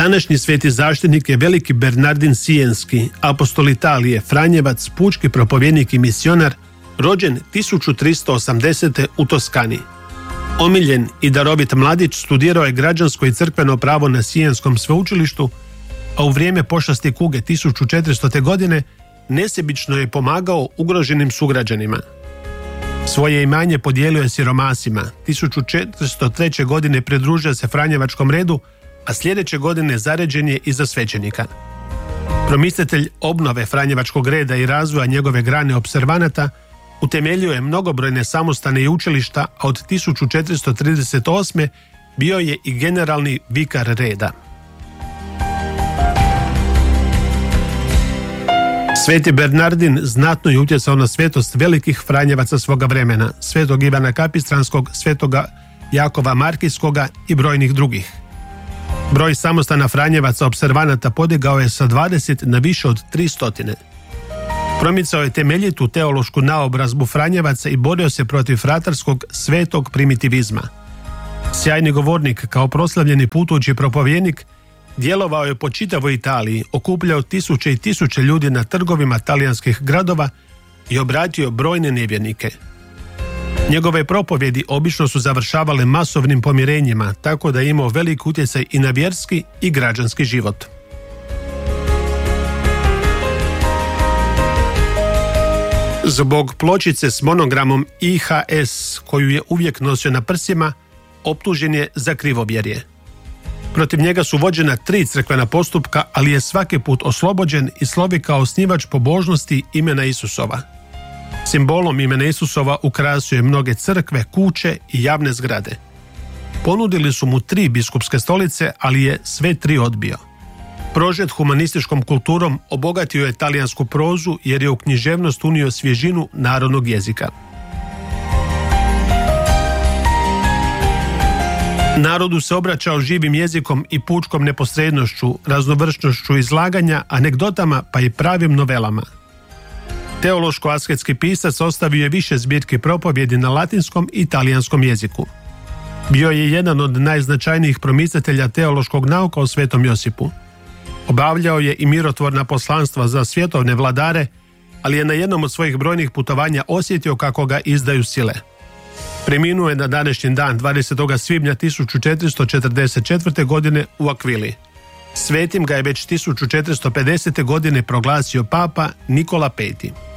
Današnji sveti zaštitnik je veliki Bernardin Sienski, apostol Italije, franjevac, pučki propovjednik i misionar, rođen 1380. u Toskani. Omiljen i darovit mladić, studirao je građansko i crkveno pravo na Sijenskom sveučilištu, a u vrijeme pošasti kuge 1400. godine nesebično je pomagao ugroženim sugrađanima. Svoje imanje podijelio je siromasima. 1403. godine pridružio se franjevačkom redu, a sljedeće godine zaređen je i za svećenika. Promislitelj obnove franjevačkog reda i razvoja njegove grane opservanata, utemeljio je mnogobrojne samostane i učilišta, a od 1438. bio je i generalni vikar reda. Sveti Bernardin znatno je utjecao na svetost velikih franjevaca svoga vremena, svetog Ivana Kapistranskog, svetoga Jakova Markijskoga i brojnih drugih. Broj samostana franjevaca opservanata podigao je sa 20 na više od 300. Promicao je temeljitu teološku naobrazbu franjevaca i borio se protiv fratarskog svetog primitivizma. Sjajni govornik, kao proslavljeni putujući propovjednik, djelovao je po čitavoj Italiji, okupljao tisuće i tisuće ljudi na trgovima talijanskih gradova i obratio brojne nevjernike. Njegove propovjedi obično su završavale masovnim pomirenjima, tako da je imao velik utjecaj i na vjerski i građanski život. Zbog pločice s monogramom IHS, koju je uvijek nosio na prsima, optužen je za krivovjerje. Protiv njega su vođena 3 crkvena postupka, ali je svaki put oslobođen i slovi kao osnivač pobožnosti imena Isusova. Simbolom imena Isusova ukrasio je mnoge crkve, kuće i javne zgrade. Ponudili su mu 3 biskupske stolice, ali je sve 3 odbio. Prožet humanističkom kulturom obogatio je talijansku prozu jer je u književnost unio svježinu narodnog jezika. Narodu se obraćao živim jezikom i pučkom neposrednošću, raznovršnošću izlaganja, anegdotama pa i pravim novelama. Teološko-asketski pisac ostavio je više zbirki propovjedi na latinskom i talijanskom jeziku. Bio je jedan od najznačajnijih promicatelja teološkog nauka o Svetom Josipu. Obavljao je i mirotvorna poslanstva za svjetovne vladare, ali je na jednom od svojih brojnih putovanja osjetio kako ga izdaju sile. Preminuo je na današnji dan, 20. svibnja 1444. godine u Akvili. Svetim ga je već 1450. godine proglasio papa Nikola V.